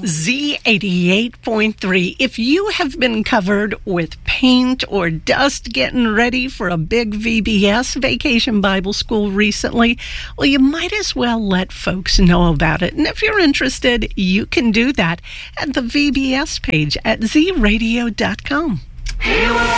Z88.3. If you have been covered with paint or dust getting ready for a big VBS, Vacation Bible School, recently, well, you might as well let folks know about it. And if you're interested, you can do that at the VBS page at zradio.com.